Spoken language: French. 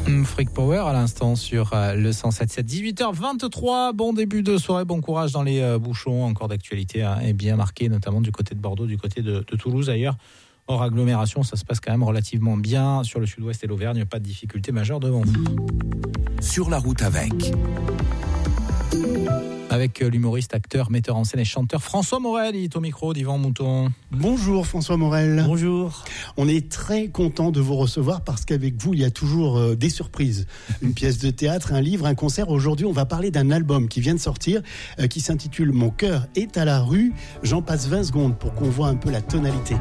Freak Power à l'instant sur le 107.7. 18h23, bon début de soirée, bon courage dans les bouchons, encore d'actualité et bien marqué, notamment du côté de Bordeaux, du côté de Toulouse ailleurs. Hors agglomération, ça se passe quand même relativement bien sur le sud-ouest et l'Auvergne, pas de difficultés majeures devant vous. Sur la route avec l'humoriste, acteur, metteur en scène et chanteur François Morel, il est au micro d'Yvan Mouton. Bonjour François Morel. Bonjour. On est très content de vous recevoir parce qu'avec vous, il y a toujours des surprises. Une pièce de théâtre, un livre, un concert. Aujourd'hui, on va parler d'un album qui vient de sortir, qui s'intitule « Mon cœur est à la rue ». J'en passe 20 secondes pour qu'on voit un peu la tonalité.